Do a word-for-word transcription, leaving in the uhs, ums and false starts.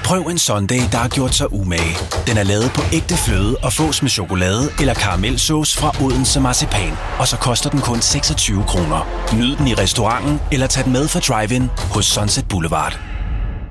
Prøv en sundae, der har gjort sig umage. Den er lavet på ægte fløde og fås med chokolade eller karamelsauce fra Odense Marcipan. Og så koster den kun seksogtyve kroner. Nyd den i restauranten eller tag den med for drive-in hos Sunset Boulevard.